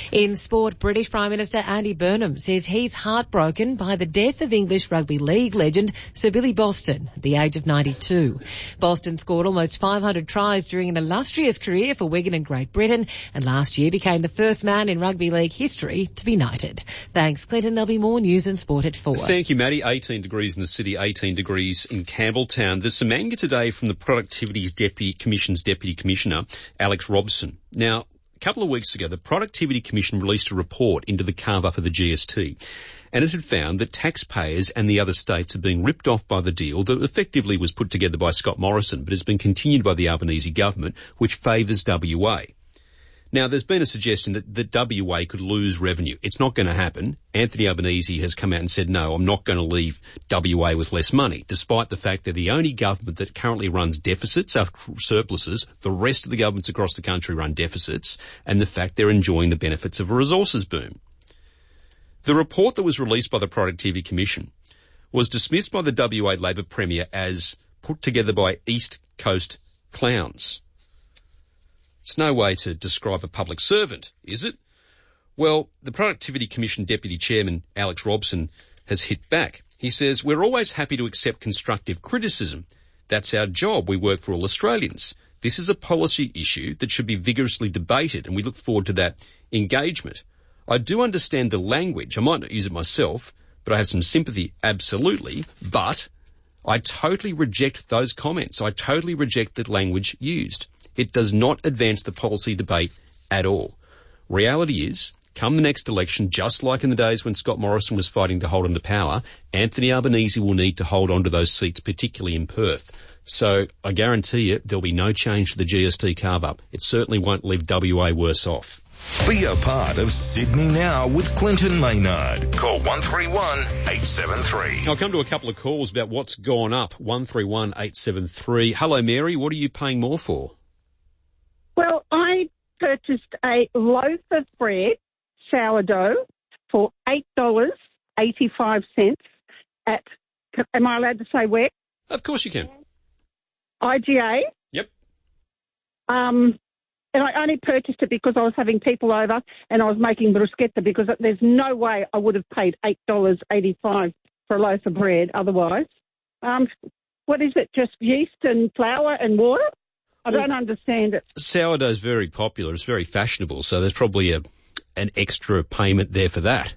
In sport, British Prime Minister Andy Burnham says he's heartbroken by the death of English rugby league legend Sir Billy Boston at the age of 92. Boston scored almost 500 tries during an illustrious career for Wigan and Great Britain, and last year became the first man in rugby league history to be knighted. Thanks, Clinton. There'll be more news and sport at 4. Thank you, Maddie. 18 degrees in the city, 18 degrees in Campbelltown. There's some anger today from the Productivity Commission's Deputy Commissioner, Alex Robson. Now, a couple of weeks ago, the Productivity Commission released a report into the carve-up of the GST, and it had found that taxpayers and the other states are being ripped off by the deal that effectively was put together by Scott Morrison, but has been continued by the Albanese government, which favours WA. Now, there's been a suggestion that WA could lose revenue. It's not going to happen. Anthony Albanese has come out and said, no, I'm not going to leave WA with less money, despite the fact they're the only government that currently runs deficits after surpluses. The rest of the governments across the country run deficits, and the fact they're enjoying the benefits of a resources boom. The report that was released by the Productivity Commission was dismissed by the WA Labor Premier as put together by East Coast clowns. It's no way to describe a public servant, is it? Well, the Productivity Commission Deputy Chairman, Alex Robson, has hit back. He says, we're always happy to accept constructive criticism. That's our job. We work for all Australians. This is a policy issue that should be vigorously debated, and we look forward to that engagement. I do understand the language. I might not use it myself, but I have some sympathy, absolutely. But I totally reject those comments. I totally reject the language used. It does not advance the policy debate at all. Reality is, come the next election, just like in the days when Scott Morrison was fighting to hold on to power, Anthony Albanese will need to hold on to those seats, particularly in Perth. So I guarantee you there'll be no change to the GST carve-up. It certainly won't leave WA worse off. Be a part of Sydney Now with Clinton Maynard. Call 131-873. I'll come to a couple of calls about what's gone up. 131-873. Hello, Mary. What are you paying more for? Well, I purchased a loaf of bread, sourdough, for $8.85 at, am I allowed to say where? Of course you can. IGA. Yep. And I only purchased it because I was having people over and I was making bruschetta, because there's no way I would have paid $8.85 for a loaf of bread otherwise. What is it, just yeast and flour and water? I don't understand it. Sourdough is very popular. It's very fashionable, so there's probably an extra payment there for that.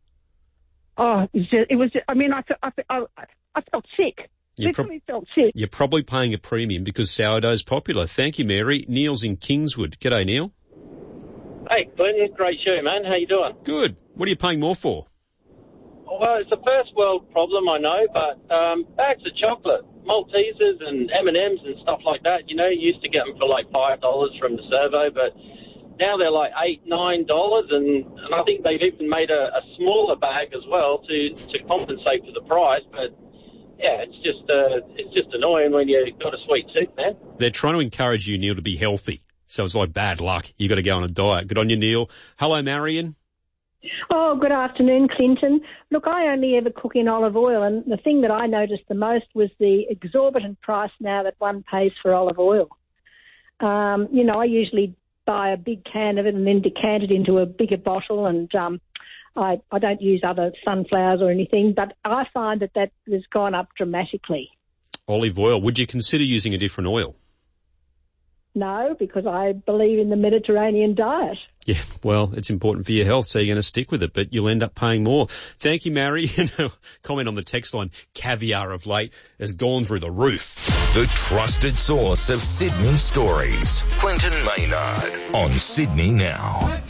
Oh, I felt sick. Literally felt sick. You're probably paying a premium because sourdough is popular. Thank you, Mary. Neil's in Kingswood. G'day, Neil. Hey, Clinton. Great show, man. How you doing? Good. What are you paying more for? Well, it's a first world problem, I know, but bags of chocolate, Maltesers and M&Ms and stuff like that, you used to get them for like $5 from the servo, but now they're like $8, $9, and I think they've even made a smaller bag as well to compensate for the price, but yeah, it's just annoying when you've got a sweet tooth, man. They're trying to encourage you, Neil, to be healthy. So it's like bad luck. You got to go on a diet. Good on you, Neil. Hello, Marion. Oh, good afternoon, Clinton. Look, I only ever cook in olive oil, and the thing that I noticed the most was the exorbitant price now that one pays for olive oil. I usually buy a big can of it and then decant it into a bigger bottle, and I don't use other sunflowers or anything, but I find that has gone up dramatically. Olive oil. Would you consider using a different oil? No, because I believe in the Mediterranean diet. Yeah, well, it's important for your health, so you're going to stick with it, but you'll end up paying more. Thank you, Mary. Comment on the text line, caviar of late has gone through the roof. The trusted source of Sydney stories. Clinton Maynard on Sydney Now.